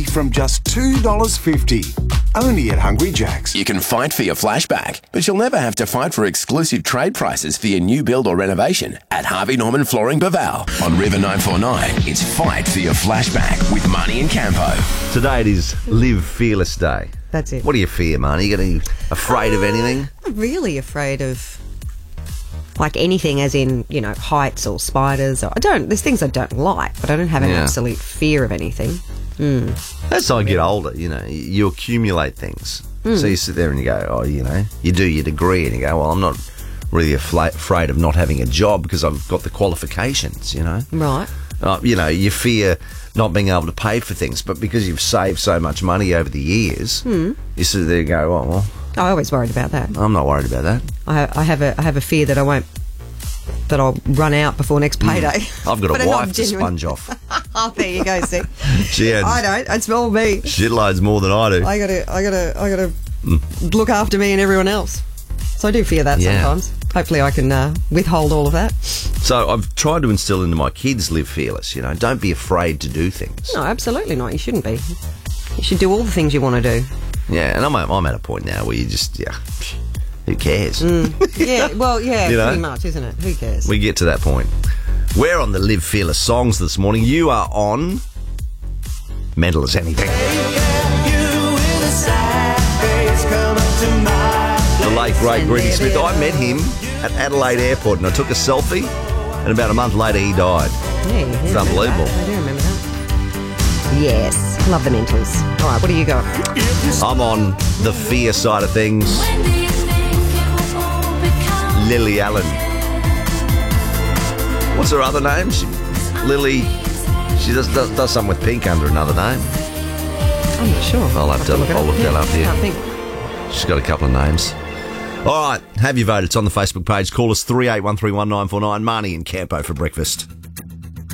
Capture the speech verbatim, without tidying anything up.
coffee from just two dollars fifty. Only at Hungry Jack's. You can fight for your flashback, but you'll never have to fight for exclusive trade prices for your new build or renovation at Harvey Norman Flooring Baval. On River nine four nine, it's Fight for Your Flashback with Marnie and Campo. Today it is Live Fearless Day. That's it. What do you fear, Marnie? You getting afraid of anything? I'm really afraid of, like, anything as in, you know, heights or spiders. Or, I don't, there's things I don't like, but I don't have an Yeah. absolute fear of anything. Mm. As I get older, you know, you accumulate things. So you sit there and you go, oh, you know, you do your degree and you go, well, I'm not really afla- afraid of not having a job because I've got the qualifications, you know. Right. Uh, you know, you fear not being able to pay for things, but because you've saved so much money over the years, you sit there and go, oh, well, I always worried about that. I'm not worried about that. I, I have a I have a fear that I won't, that I'll run out before next payday. I've got But a I'm not wife to genuine. sponge off. Oh, there you go, see. She had I don't. It's all me. shitloads more than I do. I gotta, I gotta, I gotta look after me and everyone else. So I do fear that Yeah. sometimes. Hopefully, I can uh, withhold all of that. So I've tried to instill into my kids, live fearless, you know, don't be afraid to do things. No, absolutely not. You shouldn't be. You should do all the things you want to do. Yeah, and I'm, I'm at a point now where you just, yeah, who cares? Yeah, well, yeah, You know? pretty much, isn't it? Who cares? We get to that point. We're on the Live Fearless songs this morning. You are on Mental as Anything. The late, great Greedy Smith. I met him at Adelaide Airport and I took a selfie and about a month later he died. Yeah, yeah, It's I remember unbelievable. that. I do remember that. Yes, love the Mentals. All right, what do you got? I'm on the fear side of things. Lily Allen. What's her other name? She, Lily. She does, does does something with pink under another name. I'm not sure. I'll have to- look it I'll look Yeah, that up here. Can't think. She's got a couple of names. All right, have you voted? It's on the Facebook page. Call us three eight one three one nine four nine. Marnie and Campo for breakfast.